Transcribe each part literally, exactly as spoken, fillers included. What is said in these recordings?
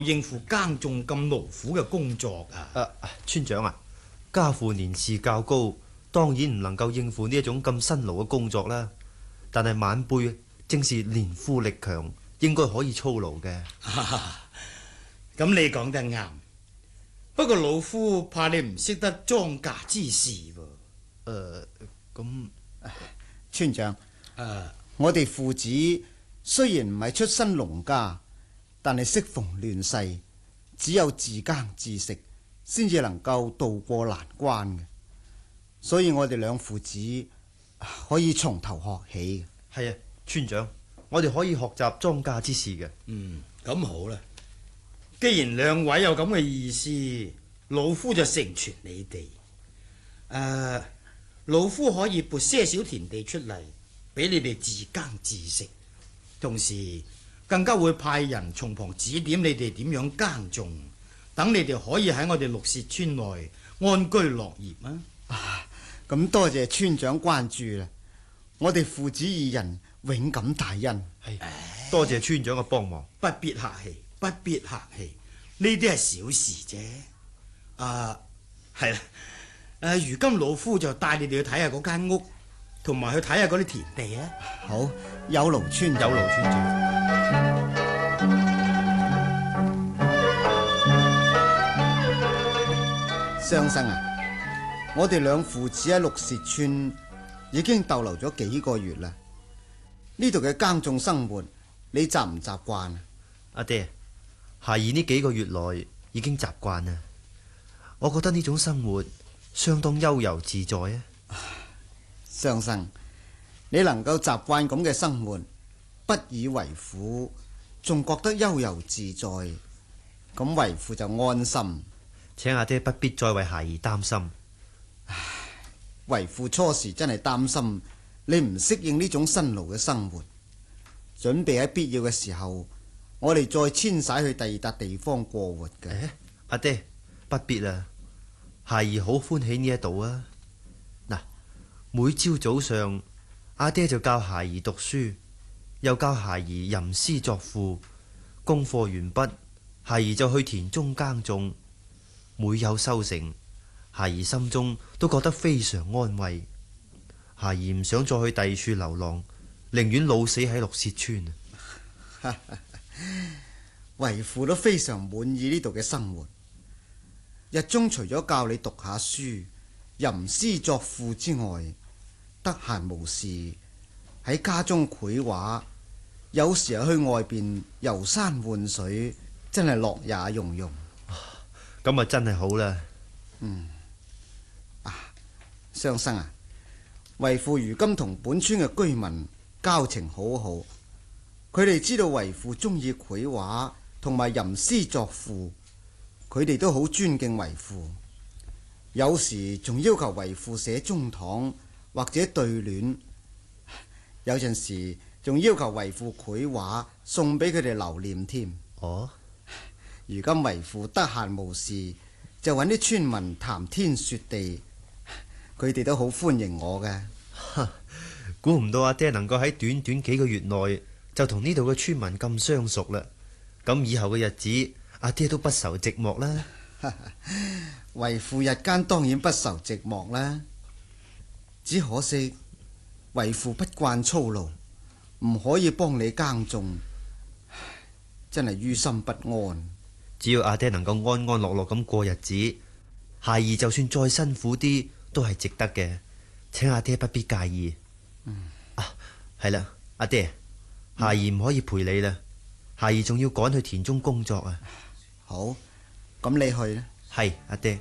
應付耕種咁勞苦嘅工作啊？ 誒、啊，村長啊，家父年事較高，當然唔能夠應付呢一種咁辛勞嘅工作啦。但係晚輩正是年富力強，應該可以操勞嘅。 咁你講得啱，不過老夫怕你唔識得莊稼之事喎。 誒、呃，咁村長， 誒， 我哋父子雖然唔係出身農家，但係適逢亂世，只有自耕自食，先至能夠渡過難關嘅。所以我哋兩父子可以從頭學起。 係啊，村長，我哋可以學習莊稼之事嘅。 嗯，咁好啦。既然兩位有咁嘅意思，老夫就成全你哋。誒、呃，老夫可以撥些少田地出嚟，俾你哋自耕自食，同時更加會派人從旁指點你哋點樣耕種，等你哋可以喺我哋綠舌村內安居樂業啊！ 啊，咁多謝村長關注啦，我哋父子二人永感大恩。 係，多謝村長嘅幫忙。 不必客氣，不必客氣，呢啲係小事啫。啊，係啦，誒，如今老夫就帶你哋去睇下嗰間屋，同埋去睇下嗰啲田地啊。 好，有勞村長。 有勞村長。 雙生啊，我哋兩父子喺綠舌村已經逗留咗幾個月啦。呢度嘅耕種生活，你習唔習慣啊？ 阿爹，孩兒呢幾個月來已經習慣啦。我覺得呢種生活相當悠遊自在啊。 雙生，你能夠習慣咁嘅生活，不以為苦，仲覺得悠遊自在，咁為父就安心。 請阿爹不必再為孩兒擔心。 為父初時真係擔心你唔適應呢種辛勞嘅生活，準備喺必要嘅時候，我哋再遷徙去第二笪地方過活嘅。 誒，阿爹不必啦，孩兒好歡喜呢一度啊。嗱，每朝早上阿爹就教孩兒讀書，又教孩兒吟詩作賦，功課完畢，孩兒就去田中耕種。每有收成，孩兒心中都覺得非常安慰。孩兒唔想再去第二處流浪，寧願老死喺綠舌村。 為父都非常滿意呢度嘅生活。日中除咗教你讀下書、吟詩作賦之外，得閒無事喺家中繪畫，有時又去外邊遊山玩水，真係樂也融融。 咁啊，真係好啦。 嗯，啊，雙生啊，為父如今同本村嘅居民交情好好，佢哋知道為父中意繪畫同埋吟詩作賦，佢哋都好尊敬為父，有時仲要求為父寫中堂或者對聯，有陣時仲要求為父繪畫送俾佢哋留念添。 哦。 如今為父得閒無事，就揾啲村民談天說地，佢哋都好歡迎我嘅。 估唔到阿爹能夠喺短短幾個月內就同呢度嘅村民咁相熟啦。咁以後嘅日子，阿爹都不愁寂寞啦。 為父日間當然不愁寂寞啦，只可惜為父不慣操勞，唔可以幫你耕種，真係於心不安。 只要阿爹能夠安安樂樂咁過日子，孩兒就算再辛苦啲都係值得嘅，請阿爹不必介意。 嗯、 啊，係啦，阿爹，孩兒唔可以陪你啦，孩兒仲要趕去田中工作啊。 好，咁你去啦。 係，阿爹。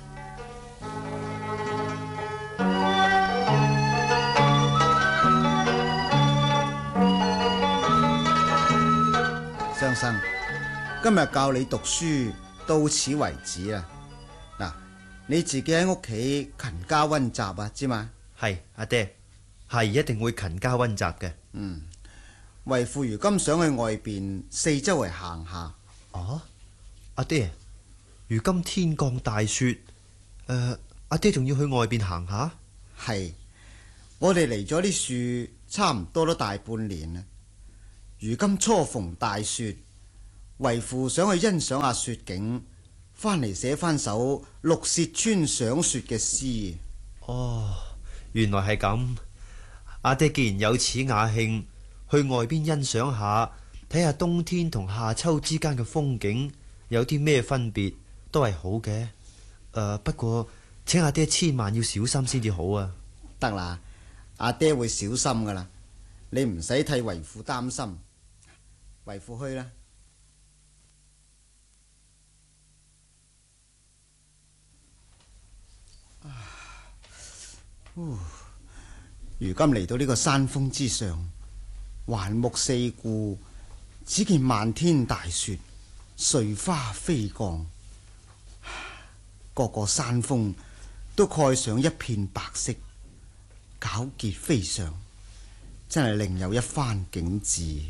雙生，今日教你讀書到此為止啦。嗱，你自己喺屋企勤加溫習啊，知嘛？ 係，阿爹，孩兒一定會勤加溫習嘅。 嗯，為父如今想去外邊四周圍行下。 哦，阿爹，如今天降大雪，誒、呃，阿爹仲要去外邊行下？ 係，我哋嚟咗啲樹差唔多都大半年啦。如今初逢大雪， 為父想去欣賞下雪景，翻嚟寫翻首六舌村賞雪嘅詩。 哦，原來係咁。阿爹既然有此雅興，去外邊欣賞下，睇下冬天同夏秋之間嘅風景有啲咩分別，都係好嘅。誒、呃，不過請阿爹千萬要小心先至好啊！ 得啦，阿爹會小心噶啦，你唔使替為父擔心。為父去啦。如今嚟到呢個山峰之上，環目四顧，只見漫天大雪，碎花飛降，各個山峰都蓋上一片白色，皎潔非常，真係另有一番景致。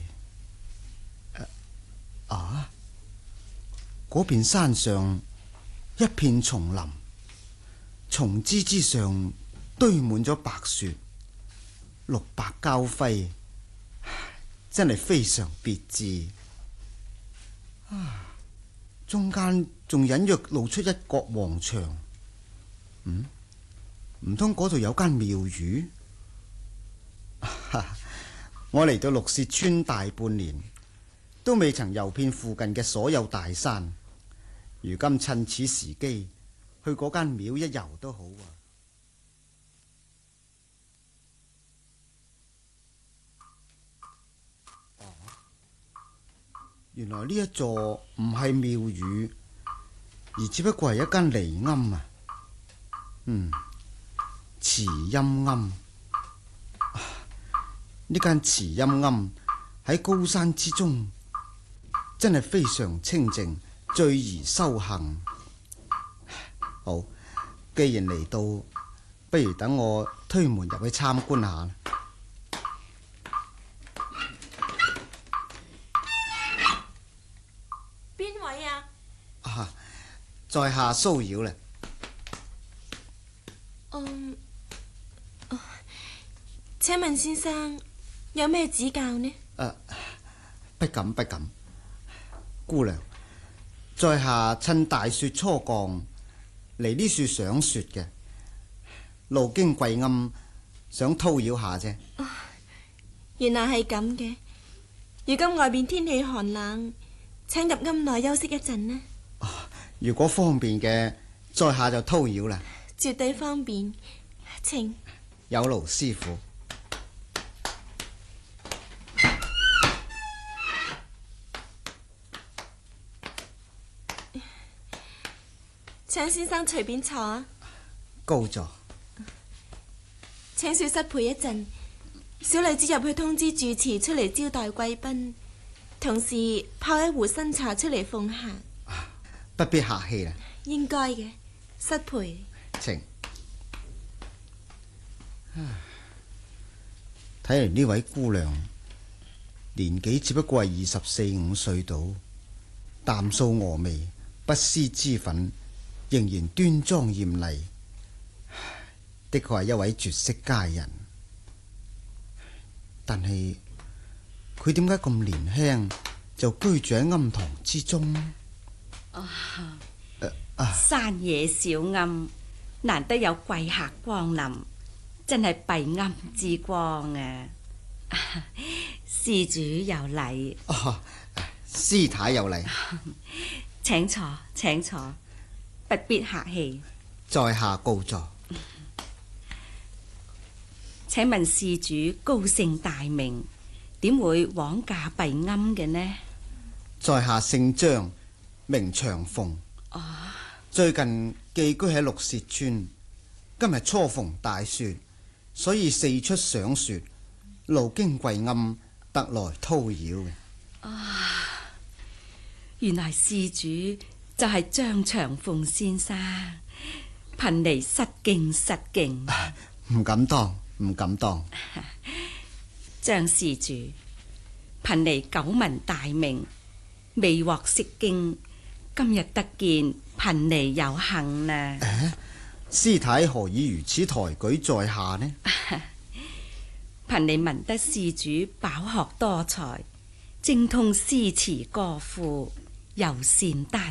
啊！嗰邊山上一片叢林，叢枝之上堆滿咗白雪，綠白交輝，真係非常別致。啊！中間仲隱約露出一角黃牆，嗯？唔通嗰度有間廟宇？我嚟到綠舌村大半年，都未曾遊遍附近嘅所有大山，如今趁此時機去嗰間廟一遊都好啊！哦，原來呢一座唔係廟宇，而只不過係一間離庵啊！嗯，慈音庵。呢間慈音庵喺高山之中，真係非常清靜，最宜修行。好，既然嚟到，不如等我推門入去參觀下。 邊位啊？ 啊，在下騷擾啦。 嗯，哦，請問先生有咩指教呢？ 啊，不敢不敢。姑娘，在下趁大雪初降嚟呢處賞雪嘅，路經貴庵，想叨擾下啫。 哦，原來係咁嘅。如今外邊天氣寒冷，請入庵內休息一陣呢。 哦，如果方便嘅，在下就叨擾啦。 絕對方便，請。 有勞師傅。 請先生隨便坐啊。 高座。 請小室陪一陣，小女子入去通知住持出嚟招待貴賓，同時泡一壺新茶出嚟奉客。 不必客氣啦。 應該嘅，失陪。 請。睇嚟呢位姑娘年紀只不過係二十四五歲到，淡素峨眉，不施脂粉，仍然端莊艷麗，的確係一位絕色佳人。但係佢點解咁年輕就居住喺庵堂之中呢？ 啊呃啊、 山野小庵，難得有貴客光臨，真係閉庵之光啊！施主有禮。 哦，師太有禮。 請坐，請坐，不必客氣。 在下告座。 請問施主高姓大名，點會枉駕閉庵嘅呢？ 在下姓張，名長鳳。 哦， 最近寄居喺綠舌村，今日初逢大雪，所以四出賞雪，路經貴庵，特來叨擾嘅。 啊，原來施主就係張長鳳先生，貧尼失敬失敬。 唔敢當，唔敢當。 張施主，貧尼久聞大名，未獲釋經，今日得見貧尼有幸啦。 誒，師太何以如此抬舉在下呢？ 貧尼聞得施主飽學多才，精通詩詞歌賦， 柔善丹